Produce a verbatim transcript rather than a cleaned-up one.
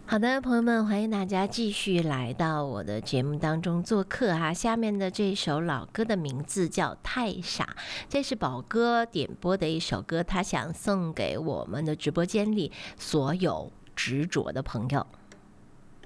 好的，朋友们，欢迎大家继续来到我的节目当中做客哈。下面的这一首老歌的名字叫《太傻》，这是宝哥点播的一首歌，他想送给我们的直播间里所有执着的朋友。